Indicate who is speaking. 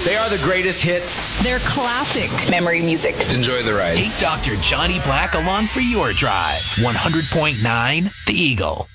Speaker 1: They are the greatest hits.
Speaker 2: They're classic
Speaker 3: memory music.
Speaker 4: Enjoy the ride.
Speaker 5: Take Dr. Johnny Black along for your drive. 100.9 The Eagle.